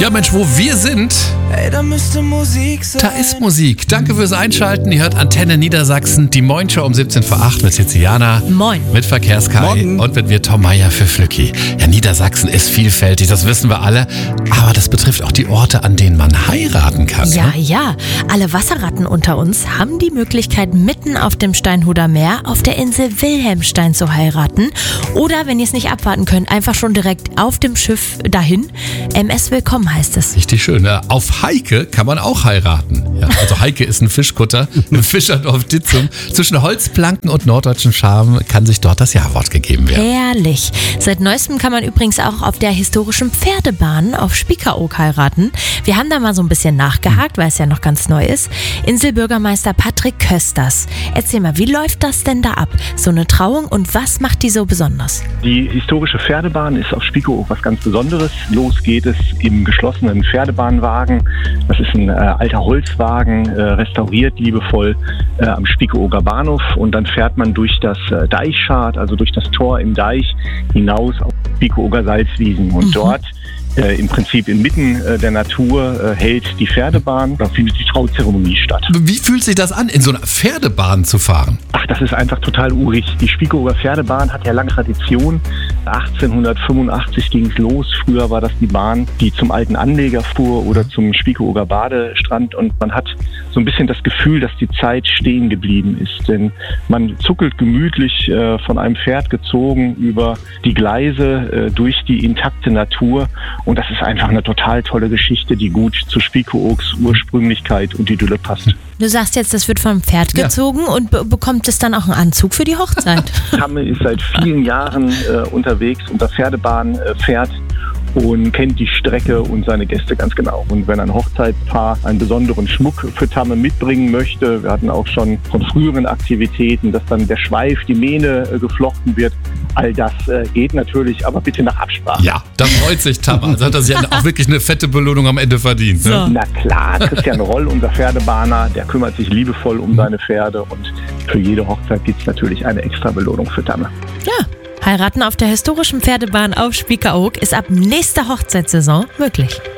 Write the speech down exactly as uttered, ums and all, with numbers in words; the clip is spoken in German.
Ja Mensch, wo wir sind, Ey, da müsste Musik sein. da ist Musik. Danke fürs Einschalten. Ihr hört Antenne Niedersachsen, die Moin-Show um siebzehn vor acht mit Tiziana. Moin. Mit Verkehrskai. Morgen. Und mit mir Tom Meier für Flücki. Ja, Niedersachsen ist vielfältig, das wissen wir alle. Aber das betrifft auch die Orte, an denen man heiraten kann. Ja, ne? ja. Alle Wasserratten unter uns haben die Möglichkeit, mitten auf dem Steinhuder Meer auf der Insel Wilhelmstein zu heiraten. Oder, wenn ihr es nicht abwarten könnt, einfach schon direkt auf dem Schiff dahin. M S Willkommen heißt es. Richtig schön. Ja, auf Heike kann man auch heiraten. Ja, also Heike ist ein Fischkutter, ein Fischerdorf Ditzum. Zwischen Holzplanken und norddeutschen Charme kann sich dort das Ja-Wort gegeben werden. Herrlich. Seit neuestem kann man übrigens auch auf der historischen Pferdebahn auf Spiekeroog heiraten. Wir haben da mal so ein bisschen nachgehakt, weil es ja noch ganz neu ist. Inselbürgermeister Patrick Kösters. Erzähl mal, wie läuft das denn da ab? So eine Trauung, und was macht die so besonders? Die historische Pferdebahn ist auf Spiekeroog was ganz Besonderes. Los geht es im geschlossenen Pferdebahnwagen. Das ist ein äh, alter Holzwagen, äh, restauriert liebevoll äh, am Spiekeroger Bahnhof. Und dann fährt man durch das äh, Deichschad, also durch das Tor im Deich, hinaus auf Spiekeroger Salzwiesen. Und Mhm. dort Äh, im Prinzip inmitten äh, der Natur äh, hält die Pferdebahn. Da findet die Trauzeremonie statt. Wie fühlt sich das an, in so einer Pferdebahn zu fahren? Ach, das ist einfach total urig. Die Spiekeroger Pferdebahn hat ja lange Tradition. achtzehnhundertfünfundachtzig ging es los. Früher war das die Bahn, die zum alten Anleger fuhr oder zum Spiekeroger Badestrand. Und man hat so ein bisschen das Gefühl, dass die Zeit stehen geblieben ist. Denn man zuckelt gemütlich äh, von einem Pferd gezogen über die Gleise äh, durch die intakte Natur. Und das ist einfach eine total tolle Geschichte, die gut zu Spiekerogs Ursprünglichkeit und Idylle passt. Du sagst jetzt, das wird vom Pferd Ja. gezogen, und be- bekommt es dann auch einen Anzug für die Hochzeit? Tamme ist seit vielen Jahren äh, unterwegs und der Pferdebahn äh, fährt und kennt die Strecke und seine Gäste ganz genau. Und wenn ein Hochzeitspaar einen besonderen Schmuck für Tamme mitbringen möchte, wir hatten auch schon von früheren Aktivitäten, dass dann der Schweif, die Mähne äh, geflochten wird, all das äh, geht natürlich, aber bitte nach Absprache. Ja, da freut sich Tammer. Also hat er sich auch wirklich eine fette Belohnung am Ende verdient. Ne? So. Na klar, Christian Roll, unser Pferdebahner, der kümmert sich liebevoll um seine Pferde und für jede Hochzeit gibt es natürlich eine extra Belohnung für Tamme. Ja. Heiraten auf der historischen Pferdebahn auf Spiekeroog ist ab nächster Hochzeitssaison möglich.